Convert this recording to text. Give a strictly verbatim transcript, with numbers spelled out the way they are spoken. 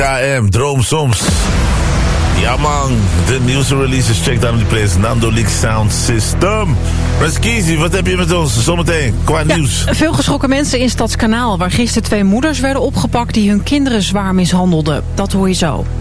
A M, droom soms. Ja man, de nieuwste releases, check down die place. Nando Leak Sound System. Raskizi, wat heb je met ons zometeen qua ja, nieuws? Veel geschrokken mensen in Stadskanaal, waar gisteren twee moeders werden opgepakt die hun kinderen zwaar mishandelden. Dat hoor je zo.